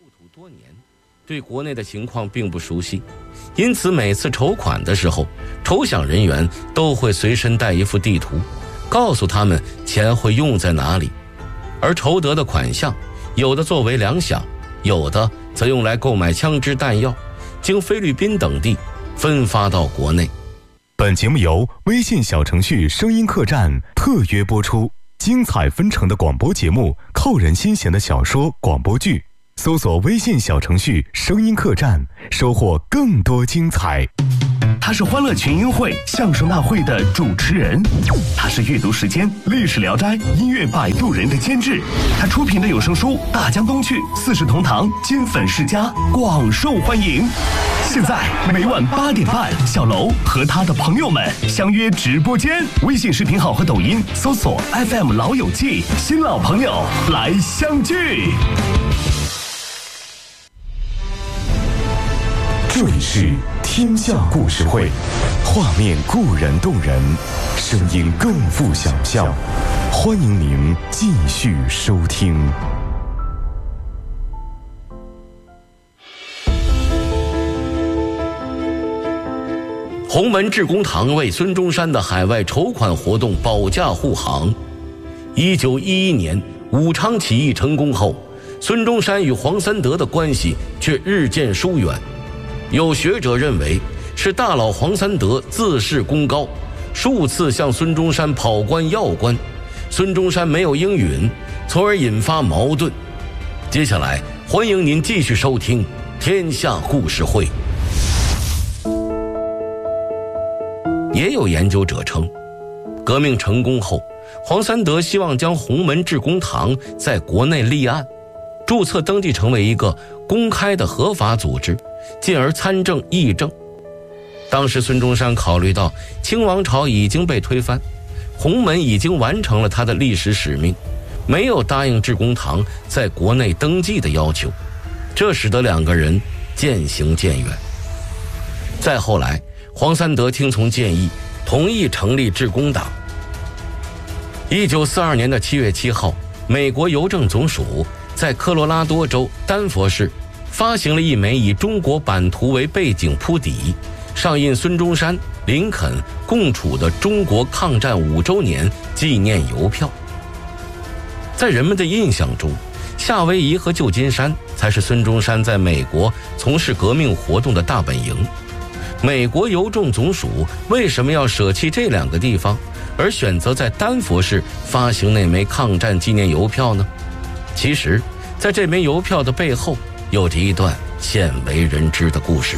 土多年，对国内的情况并不熟悉，因此每次筹款的时候，筹饷人员都会随身带一幅地图，告诉他们钱会用在哪里。而筹得的款项，有的作为粮饷，有的则用来购买枪支弹药，经菲律宾等地分发到国内。 本节目由微信小程序声音客栈特约播出，精彩纷呈的广播节目，扣人心弦的小说广播剧，搜索微信小程序声音客栈，收获更多精彩。 他是欢乐群英会相声大会的主持人，他是阅读时间历史聊斋音乐摆渡人的监制，他出品的有声书大江东去四世同堂金粉世家广受欢迎。现在每晚8点半，小楼和他的朋友们相约直播间，微信视频号和抖音搜索 FM 老友记，新老朋友来相聚。 这里是天下故事会，画面固然动人，声音更富想象。欢迎您继续收听。 洪门致公堂为孙中山的海外筹款活动保驾护航。1911年武昌起义成功后，孙中山与黄三德的关系却日渐疏远。有学者认为是大佬黄三德自恃功高，数次向孙中山跑官要官，孙中山没有应允，从而引发矛盾。接下来欢迎您继续收听天下故事会。也有研究者称，革命成功后，黄三德希望将洪门致公堂在国内立案，注册登记成为一个公开的合法组织，进而参政议政。当时孙中山考虑到清王朝已经被推翻，洪门已经完成了他的历史使命，没有答应致公堂在国内登记的要求，这使得两个人渐行渐远。再后来，黄三德听从建议，同意成立致公党。1942年7月7号，美国邮政总署在科罗拉多州丹佛市发行了一枚以中国版图为背景铺底，上印孙中山、林肯共处的中国抗战5周年纪念邮票。在人们的印象中，夏威夷和旧金山才是孙中山在美国从事革命活动的大本营。美国邮政总署为什么要舍弃这两个地方，而选择在丹佛市发行那枚抗战纪念邮票呢？其实，在这枚邮票的背后，有着一段鲜为人知的故事。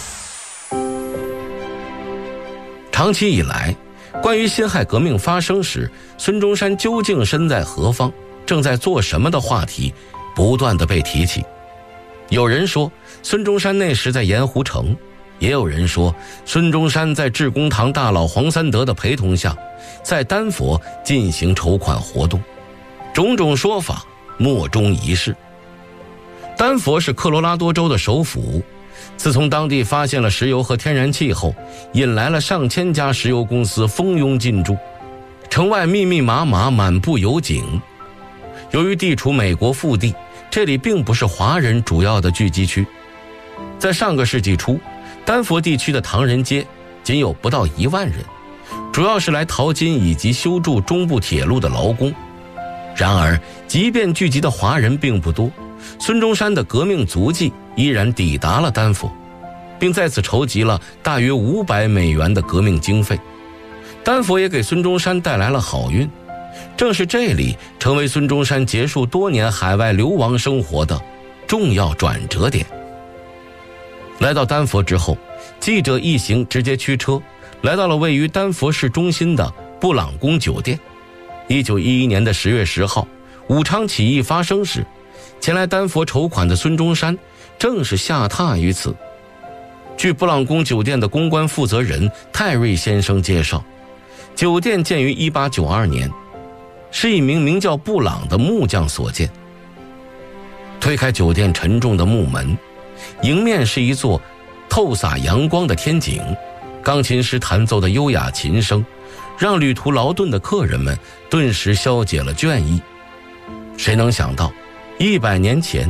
长期以来，关于辛亥革命发生时孙中山究竟身在何方，正在做什么的话题不断地被提起。有人说孙中山那时在盐湖城，也有人说孙中山在致公堂大佬黄三德的陪同下，在丹佛进行筹款活动，种种说法莫衷一是。丹佛是科罗拉多州的首府，自从当地发现了石油和天然气后，引来了上千家石油公司蜂拥进驻，城外密密麻麻，满布油井。由于地处美国腹地，这里并不是华人主要的聚集区。在上个世纪初，丹佛地区的唐人街仅有不到1万人，主要是来淘金以及修筑中部铁路的劳工。然而，即便聚集的华人并不多，孙中山的革命足迹依然抵达了丹佛，并在此筹集了大约500美元的革命经费。丹佛也给孙中山带来了好运，正是这里成为孙中山结束多年海外流亡生活的重要转折点。来到丹佛之后，记者一行直接驱车来到了位于丹佛市中心的布朗宫酒店。1911年10月10号，武昌起义发生时，前来丹佛筹款的孙中山正是下榻于此。据布朗宫酒店的公关负责人泰瑞先生介绍，酒店建于1892年，是一名叫布朗的木匠所建。推开酒店沉重的木门，迎面是一座透洒阳光的天井，钢琴师弹奏的优雅琴声让旅途劳顿的客人们顿时消解了倦意。谁能想到100年前，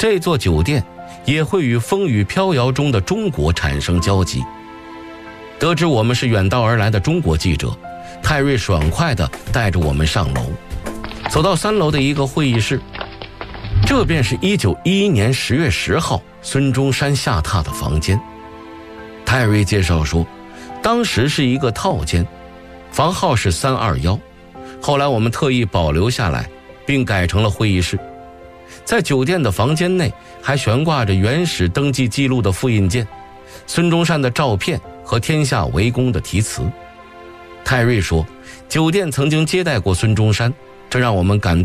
这座酒店也会与风雨飘摇中的中国产生交集。得知我们是远道而来的中国记者，泰瑞爽快地带着我们上楼，走到3楼的一个会议室，这便是1911年10月10号孙中山下榻的房间。泰瑞介绍说，当时是一个套间，房号是321，后来我们特意保留下来，并改成了会议室。在酒店的房间内还悬挂着原始登记记录的复印件、孙中山的照片和天下为公的题词。泰瑞说，酒店曾经接待过孙中山，这让我们感